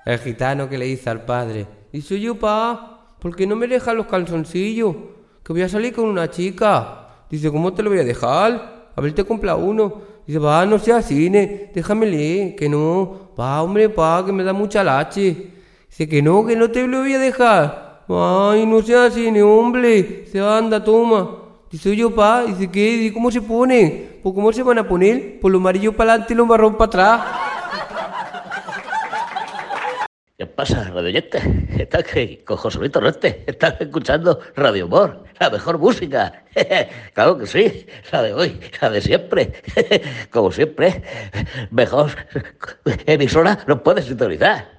El gitano que le dice al padre: dice, yo, pa, ¿por qué no me dejas los calzoncillos? Que voy a salir con una chica. Dice, ¿cómo te lo voy a dejar? A ver, te compra uno. Dice, va, no seas cine, déjame leer, que no. Va, hombre, pa, que me da mucha lache. Dice, que no te lo voy a dejar. Ay, no seas cine, hombre. Se anda, toma. Dice, yo, pa, dice, ¿qué? Dice, ¿cómo se ponen? Pues, ¿cómo se van a poner? Pues lo amarillo para adelante y lo marrón para atrás. ¿Qué pasa, radio oyente? ¿Estás que con José Luis Torrente? ¿Estás escuchando Radio Humor? La mejor música. Claro que sí, la de hoy, la de siempre. Como siempre, mejor emisora nos puedes sintonizar.